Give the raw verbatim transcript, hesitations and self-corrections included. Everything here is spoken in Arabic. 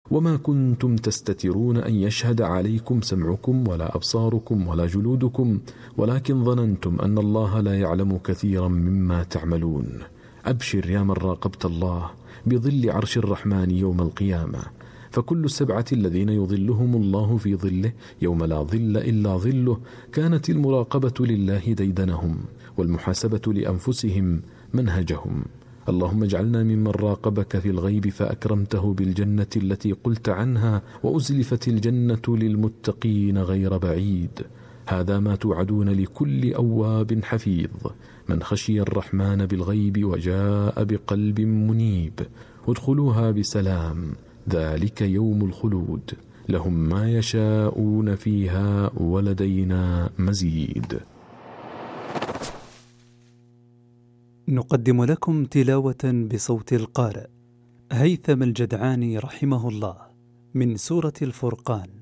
وما كنتم تستترون أن يشهد عليكم سمعكم ولا أبصاركم ولا جلودكم، ولكن ظننتم أن الله لا يعلم كثيرا مما تعملون. أبشر يا من راقبت الله بظل عرش الرحمن يوم القيامة، فكل السبعة الذين يظلهم الله في ظله يوم لا ظل إلا ظله كانت المراقبة لله ديدنهم، والمحاسبة لأنفسهم منهجهم. اللهم اجعلنا ممن راقبك في الغيب فأكرمته بالجنة التي قلت عنها، وأزلفت الجنة للمتقين غير بعيد. هذا ما توعدون لكل أواب حفيظ من خشي الرحمن بالغيب وجاء بقلب منيب. ادخلوها بسلام، ذلك يوم الخلود، لهم ما يشاءون فيها ولدينا مزيد. نقدم لكم تلاوة بصوت القارئ هيثم الجدعاني رحمه الله من سورة الفرقان.